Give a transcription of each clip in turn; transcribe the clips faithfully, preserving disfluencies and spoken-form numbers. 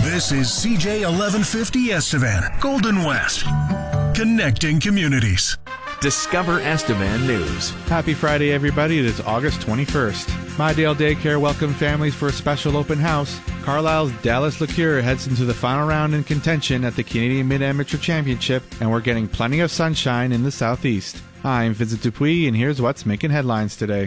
This is C J eleven fifty Estevan, Golden West, connecting communities. Discover Estevan News. Happy Friday, everybody. It is August twenty-first. Mydale Daycare welcomed families for a special open house. Carlisle's Dallas LeCure heads into the final round in contention at the Canadian Mid-Amateur Championship, and we're getting plenty of sunshine in the southeast. I'm Vincent Dupuis, and here's what's making headlines today.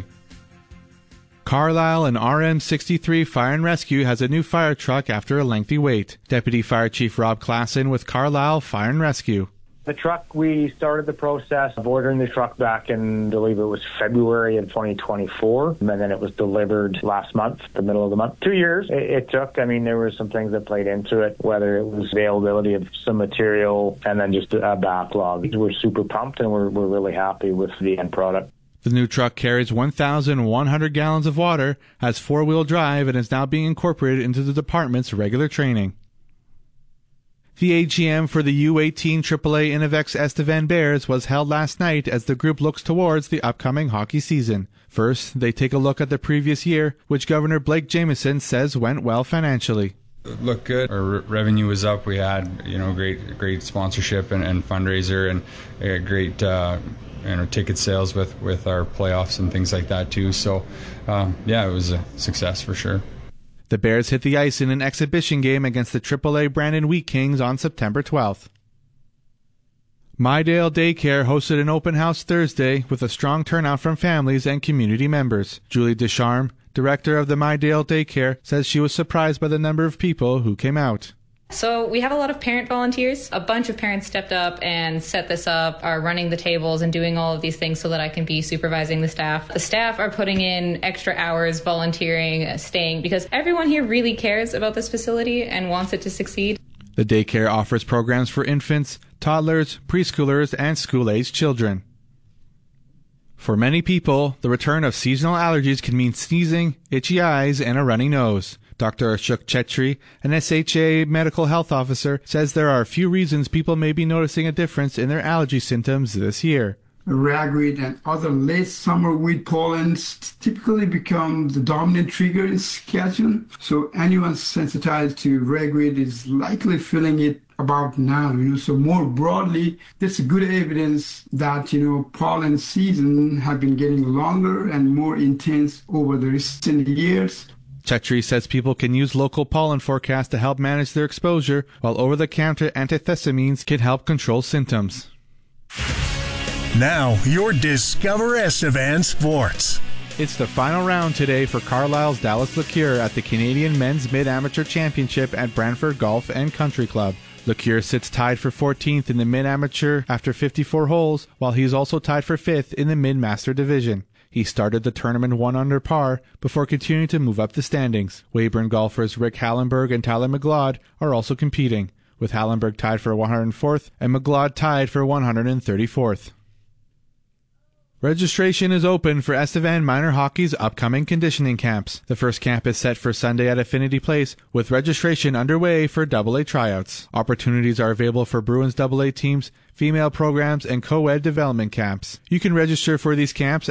Carlisle and R M sixty-three Fire and Rescue has a new fire truck after a lengthy wait. Deputy Fire Chief Rob Klassen with Carlisle Fire and Rescue. The truck, we started the process of ordering the truck back in, I believe it was February of twenty twenty-four, and then it was delivered last month, the middle of the month. Two years it, it took. I mean, there were some things that played into it, whether it was availability of some material and then just a backlog. We're super pumped, and we're, we're really happy with the end product. The new truck carries one thousand one hundred gallons of water, has four-wheel drive, and is now being incorporated into the department's regular training. The A G M for the U eighteen triple A Innovex Estevan Bears was held last night as the group looks towards the upcoming hockey season. First, they take a look at the previous year, which Governor Blake Jamieson says went well financially. It looked good. Our re- revenue was up. We had, you know, great, great sponsorship and, and fundraiser, and uh, great, uh, you know, ticket sales with, with our playoffs and things like that too. So, um, yeah, it was a success for sure. The Bears hit the ice in an exhibition game against the triple A Brandon Wheat Kings on September twelfth. Mydale Daycare hosted an open house Thursday with a strong turnout from families and community members. Julie Descharmes, director of the Mydale Daycare, says she was surprised by the number of people who came out. So we have a lot of parent volunteers. A bunch of parents stepped up and set this up, are running the tables and doing all of these things so that I can be supervising the staff. The staff are putting in extra hours, volunteering, staying, because everyone here really cares about this facility and wants it to succeed. The daycare offers programs for infants, toddlers, preschoolers, and school-aged children. For many people, the return of seasonal allergies can mean sneezing, itchy eyes, and a runny nose. Doctor Ashok Chetri, an S H A medical health officer, says there are a few reasons people may be noticing a difference in their allergy symptoms this year. Ragweed and other late summer weed pollens typically become the dominant trigger in schedule. So anyone sensitized to ragweed is likely feeling it about now, you know. So more broadly, there's good evidence that, you know, pollen season have been getting longer and more intense over the recent years. Chetri says people can use local pollen forecasts to help manage their exposure, while over-the-counter antihistamines can help control symptoms. Now, your Discover Estevan Sports. It's the final round today for Carlisle's Dallas LeCure at the Canadian Men's Mid-Amateur Championship at Brantford Golf and Country Club. LeCure sits tied for fourteenth in the Mid-Amateur after fifty-four holes, while he is also tied for fifth in the Mid-Master division. He started the tournament one under par before continuing to move up the standings. Weyburn golfers Rick Hallenberg and Tyler McLeod are also competing, with Hallenberg tied for one hundred fourth and McLeod tied for one hundred thirty-fourth. Registration is open for Estevan Minor Hockey's upcoming conditioning camps. The first camp is set for Sunday at Affinity Place, with registration underway for double A tryouts. Opportunities are available for Bruins double A teams, female programs, and co-ed development camps. You can register for these camps